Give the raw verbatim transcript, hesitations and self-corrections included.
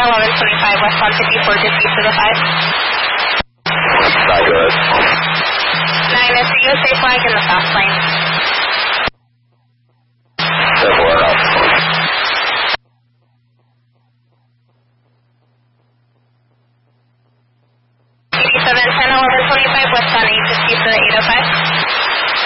eleven twenty-five, westbound fifty-four fifty to the five. Nine, go ahead. nine is the U S A flag in the fast lane. ten four out. eighty-seven ten eleven twenty-five, westbound eight fifty to the eight oh five.